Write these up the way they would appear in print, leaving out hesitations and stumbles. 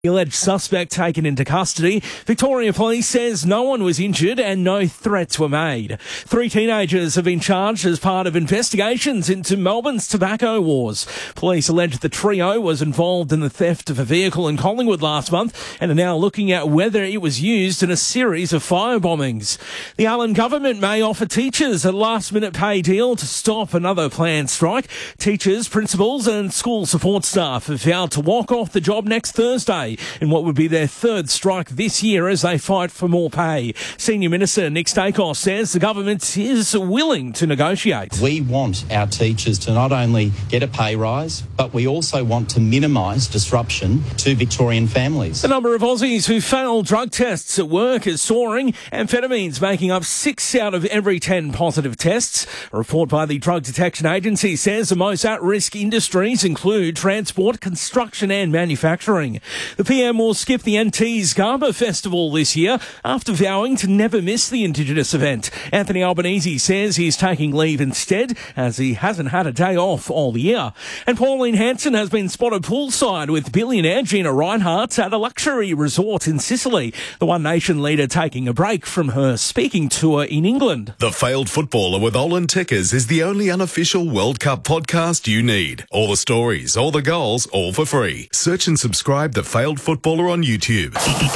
The alleged suspect taken into custody. Victoria Police says no one was injured and no threats were made. 3 teenagers have been charged as part of investigations into Melbourne's tobacco wars. Police allege the trio was involved in the theft of a vehicle in Collingwood last month and are now looking at whether it was used in a series of fire bombings. The Allen government may offer teachers a last-minute pay deal to stop another planned strike. Teachers, principals and school support staff have vowed to walk off the job next Thursday in what would be their 3rd strike this year as they fight for more pay. Senior Minister Nick Stakos says the government is willing to negotiate. We want our teachers to not only get a pay rise, but we also want to minimise disruption to Victorian families. The number of Aussies who fail drug tests at work is soaring. Amphetamines making up 6 out of every 10 positive tests. A report by the Drug Detection Agency says the most at-risk industries include transport, construction and manufacturing. The PM will skip the NT's Garba Festival this year after vowing to never miss the Indigenous event. Anthony Albanese says he's taking leave instead as he hasn't had a day off all year. And Pauline Hanson has been spotted poolside with billionaire Gina Reinhardt at a luxury resort in Sicily. The One Nation leader taking a break from her speaking tour in England. The Failed Footballer with Olin Tickers is the only unofficial World Cup podcast you need. All the stories, all the goals, all for free. Search and subscribe to Failed Footballer on YouTube.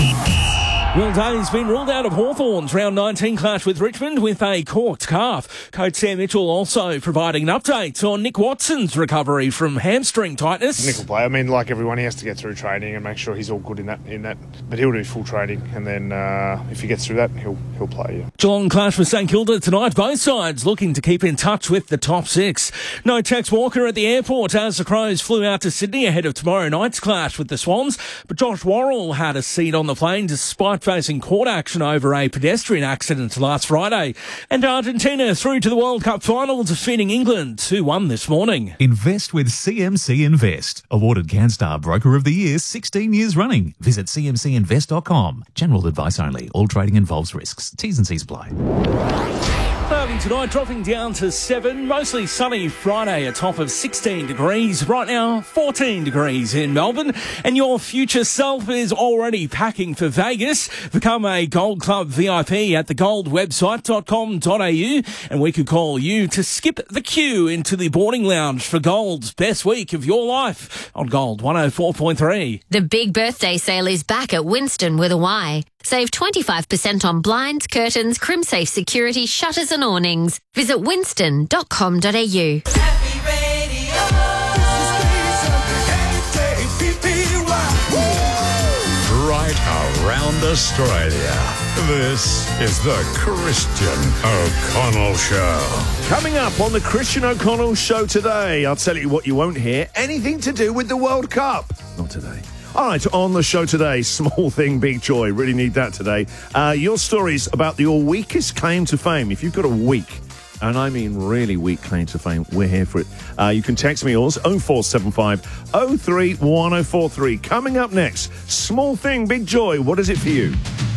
Will Day's been ruled out of Hawthorn's round 19 clash with Richmond with a corked calf. Coach Sam Mitchell also providing an update on Nick Watson's recovery from hamstring tightness. Nick will play. I mean, like everyone, he has to get through training and make sure he's all good in that. But he'll do full training, and then if he gets through that, he'll play. Yeah. Geelong clash with St Kilda tonight. Both sides looking to keep in touch with the top 6. No Tex Walker at the airport as the Crows flew out to Sydney ahead of tomorrow night's clash with the Swans. But Josh Worrell had a seat on the plane despite facing court action over a pedestrian accident last Friday. And Argentina through to the World Cup final, defeating England 2-1 this morning. Invest with CMC Invest. Awarded CanStar Broker of the Year 16 years running. Visit cmcinvest.com. General advice only. All trading involves risks. T's and C's apply. Cloudy tonight, dropping down to 7. Mostly sunny Friday, a top of 16 degrees. Right now, 14 degrees in Melbourne. And your future self is already packing for Vegas. Become a Gold Club VIP at thegoldwebsite.com.au. And we could call you to skip the queue into the boarding lounge for Gold's best week of your life on Gold 104.3. The big birthday sale is back at Winston with a Y. Save 25% on blinds, curtains, CrimSafe security, shutters and awnings. Visit winston.com.au. Happy Radio. Right around Australia. This is the Christian O'Connell Show. Coming up on the Christian O'Connell Show today, I'll tell you what you won't hear. Anything to do with the World Cup. Not today. All right, on the show today, small thing, big joy. Really need that today. Your stories about your weakest claim to fame. If you've got a weak, and I mean really weak claim to fame, we're here for it. You can text me yours, 0475 03 1043. Coming up next, small thing, big joy. What is it for you?